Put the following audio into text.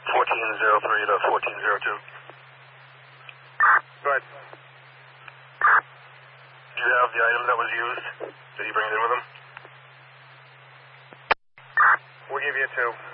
1403 to 1402. Good. Do you have the item that was used? Did you bring it in with him? We'll give you a 2.